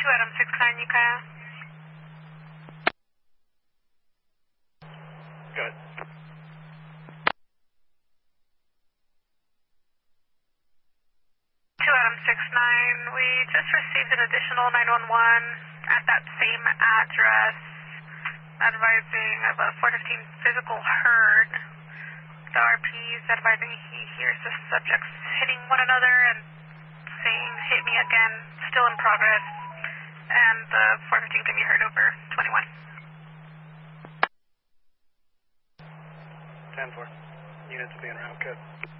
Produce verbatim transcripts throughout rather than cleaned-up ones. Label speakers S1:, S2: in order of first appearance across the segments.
S1: two Adam six nine, Ukiah.
S2: Good.
S1: two Adam six nine, we just received an additional nine one one at that same address advising of a four fifteen physical herd. The R P is advising he hears the subjects hitting one another and saying, hit me again, still in progress, and the four fifteen can be heard over twenty-one.
S2: ten four. Units will be en route, good.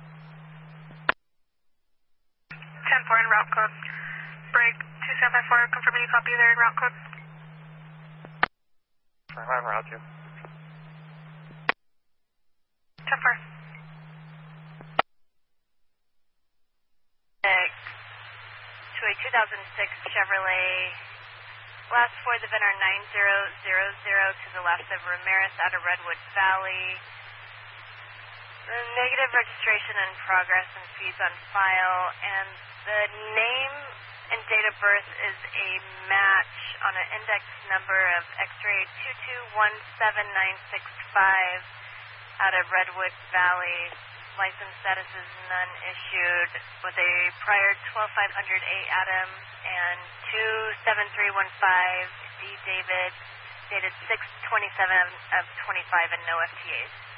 S1: ten four in route code. Break two seven five four, confirming you copy there in route code.
S2: I'm route two.
S1: ten four.
S3: To a two thousand six Chevrolet, last four the V I N R nine zero zero zero to the left of Ramirez out of Redwood Valley. The negative registration in progress and fees on file, and the name and date of birth is a match on an index number of X-ray two two one seven nine six five out of Redwood Valley. License status is none issued with a prior twelve five hundred A Adam and two seven three one five D David dated six twenty-seven of twenty-five and no F T As.